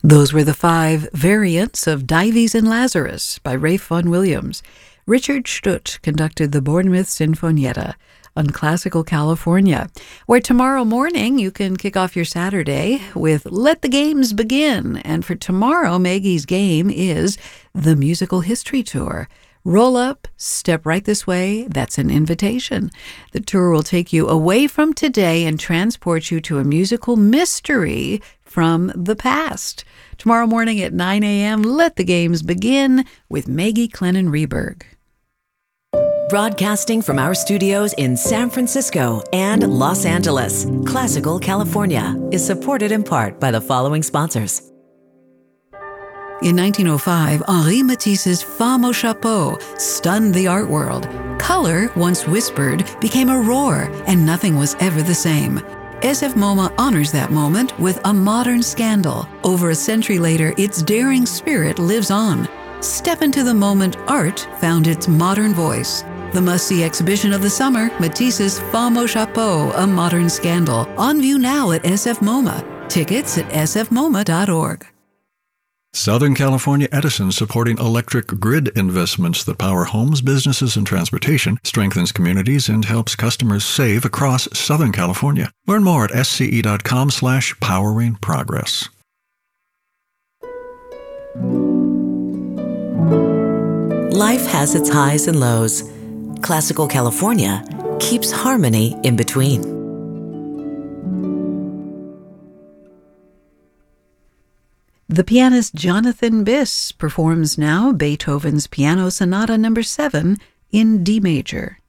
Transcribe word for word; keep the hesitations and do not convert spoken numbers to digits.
Those were the five variants of Dives and Lazarus by Ralph Vaughan Williams. Richard Stutt conducted the Bournemouth Sinfonietta on Classical California, where tomorrow morning you can kick off your Saturday with Let the Games Begin. And for tomorrow, Maggie's game is the Musical History Tour. Roll up, step right this way. That's an invitation. The tour will take you away from today and transport you to a musical mystery from the past. Tomorrow morning at nine a.m., Let the Games Begin with Maggie Clennon Rehberg. Broadcasting from our studios in San Francisco and Los Angeles, Classical California is supported in part by the following sponsors. In nineteen oh five, Henri Matisse's Femme au Chapeau stunned the art world. Color, once whispered, became a roar, and nothing was ever the same. S F MoMA honors that moment with a modern scandal. Over a century later, its daring spirit lives on. Step into the moment art found its modern voice. The must-see exhibition of the summer, Matisse's Femme au Chapeau, A Modern Scandal. On view now at S F MoMA. Tickets at s f moma dot org. Southern California Edison, supporting electric grid investments that power homes, businesses, and transportation, strengthens communities, and helps customers save across Southern California. Learn more at sce.com slash powering progress. Life has its highs and lows. Classical California keeps harmony in between. The pianist Jonathan Biss performs now Beethoven's Piano Sonata Number seven in D major.